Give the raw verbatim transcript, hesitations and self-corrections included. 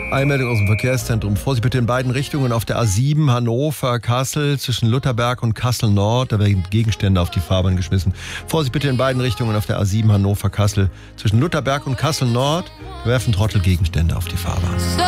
Eilmeldung aus dem Verkehrszentrum. Vorsicht bitte in beiden Richtungen auf der A sieben Hannover-Kassel zwischen Lutherberg und Kassel-Nord. Da werden Gegenstände auf die Fahrbahn geschmissen. Vorsicht bitte in beiden Richtungen auf der A sieben Hannover-Kassel zwischen Lutherberg und Kassel-Nord. Da werfen Trottel Gegenstände auf die Fahrbahn.